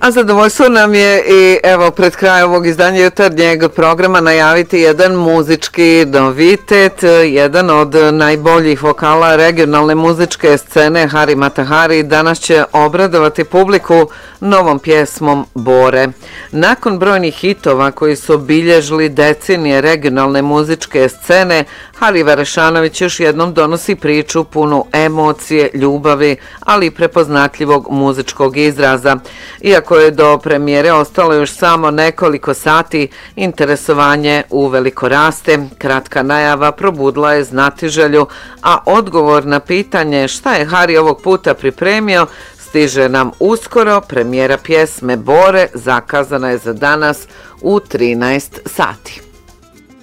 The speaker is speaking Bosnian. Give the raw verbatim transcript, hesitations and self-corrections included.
A zadovoljstvo nam je i evo pred kraj ovog izdanja jutarnjeg programa najaviti jedan muzički novitet, jedan od najboljih vokala regionalne muzičke scene Hari Matahari danas će obradovati publiku novom pjesmom Bore. Nakon brojnih hitova koji su obilježili decenije regionalne muzičke scene, Hari Varešanović još jednom donosi priču punu emocije, ljubavi, ali i prepoznatljivog muzičkog izraza. Iako je do premijere ostalo još samo nekoliko sati, interesovanje uveliko raste. Kratka najava probudila je znatiželju, a odgovor na pitanje šta je Hari ovog puta pripremio stiže nam uskoro. Premijera pjesme Bore zakazana je za danas u trinaest sati.